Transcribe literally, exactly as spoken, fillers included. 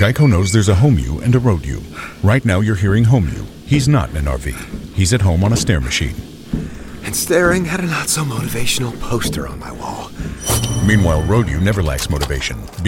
Geico knows there's a home you and a road you. Right now you're hearing home you. He's not in an R V. He's at home on a stair machine. And staring at a not-so-motivational poster on my wall. Meanwhile, road you never lacks motivation.